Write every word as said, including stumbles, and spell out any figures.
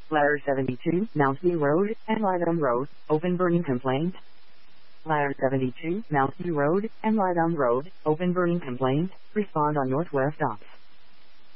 Ladder seventy-two, Mountview Road, and Lytham Road, open burning complaint. Ladder seventy-two, Mountview Road, and Lytham Road, open burning complaint, respond on Northwest Ops.